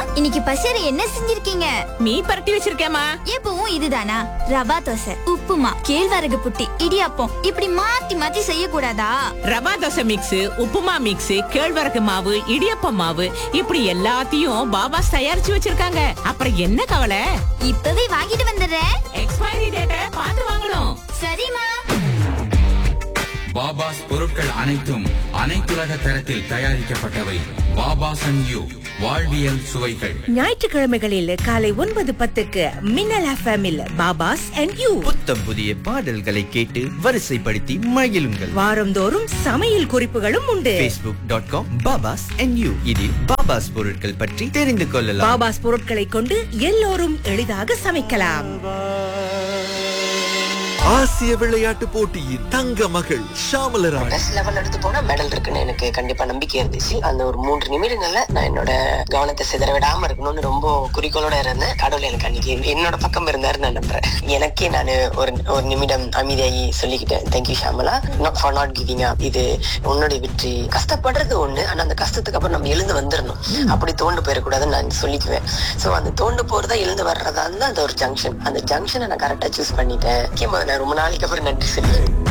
இன்னைக்கு பசியற என்ன செஞ்சிருக்கீங்க? மீ பரட்டி வச்சிருக்கேமா. எப்பவும் இதுதானா? ரவா தோசை, உப்புமா, கேழ்வரகு புட்டி, இடியாப்பம் இப்படி மாத்தி மாத்தி செய்ய கூடாதா? ரவா தோசை மிக்ஸ், உப்புமா மிக்ஸ், கேழ்வரகு மாவு, இடியப்ப மாவு இப்படி எல்லாத்தையும் பாபாஸ் தயாரிச்சு வச்சிருக்காங்க. அப்புறம் என்ன கவலை? இப்பவே வாங்கிட்டு வந்துடுறேன். எக்ஸ்பைரி டேட்டை பார்த்து வாங்கணும். சரிம்மா. பாபாஸ் பொருட்கள் அனைத்தும் அனைத்துலக தரத்தில் தயாரிக்கப்பட்டவை. பாபாஸ் அண்ட் யூ, வாழ்வியல் சுவைகள். ஞாயிற்றுக்கிழமைகளில் காலை 9:10 மின்னல் எஃப்எம்மில் பாபாஸ் அண்ட் யூ. புத்தம் புதிய பாடல்களை கேட்டு வரிசைப்படுத்தி மகிழுங்கள். வாரந்தோறும் சமையல் குறிப்புகளும் உண்டு. facebook.com பாபாஸ் அண்ட் யூ. இதில் பாபாஸ் பொருட்கள் பற்றி தெரிந்து கொள்ளலாம். பாபாஸ் பொருட்களை கொண்டு எல்லோரும் எளிதாக சமைக்கலாம். ஆசிய விளையாட்டு போட்டியின் தங்க மகள் ஷாமலராணி பெஸ்ட் லெவல் எடுத்து போனா மெடல் இருக்குன்னு எனக்கு கண்டிப்பா நம்பிக்கை இருந்துச்சு. அந்த ஒரு 3 நிமிடங்கள்ல நான் என்னோட கவனத்தை சிதற விடாம இருக்கணும்னு ரொம்ப குறிக்கோளோட இருந்தேன். கடவுள் எனக்கு அன்னைக்கு என்னோட பக்கம் இருந்தாரு நான் நம்புறேன். எனக்கே நான் ஒரு நிமிடம் அமைதியாகி சொல்லிக்கிட்டேன், thank you Shyamala for not giving up. இது உன்னுடைய வெற்றி. கஷ்டப்படுறது ஒண்ணு, ஆனா அந்த கஷ்டத்துக்கு அப்புறம் நம்ம எழுந்து வந்துடணும். அப்படி தோண்டு போயிடக்கூடாதுன்னு நான் சொல்லிக்குவேன். சோ அந்த தோண்டு போறதா எழுந்து வர்றதா இருந்தா அந்த ஒரு ஜங்ஷன், அந்த ஜங்ஷனை நான் கரெக்டா சூஸ் பண்ணிட்டேன். நான் ரொம்ப நாளைக்கு அப்புறம் நன்றி சொல்லுவேன்.